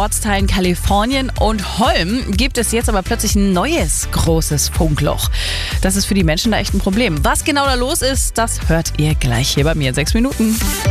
Ortsteilen Kalifornien und Holm gibt es jetzt aber plötzlich ein neues großes Funkloch. Das ist für die Menschen da echt ein Problem. Was genau da los ist, das hört ihr gleich hier bei mir in 6 Minuten.